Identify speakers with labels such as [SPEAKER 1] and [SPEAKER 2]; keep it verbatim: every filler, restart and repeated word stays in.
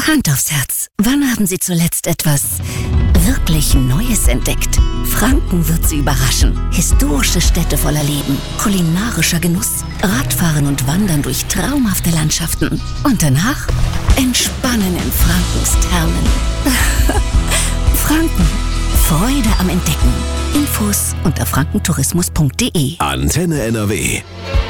[SPEAKER 1] Hand aufs Herz. Wann haben Sie zuletzt etwas wirklich Neues entdeckt? Franken wird Sie überraschen. Historische Städte voller Leben, kulinarischer Genuss, Radfahren und Wandern durch traumhafte Landschaften. Und danach entspannen in Frankens Thermen. Franken. Freude am Entdecken. Infos unter frankentourismus punkt de.
[SPEAKER 2] Antenne N R W.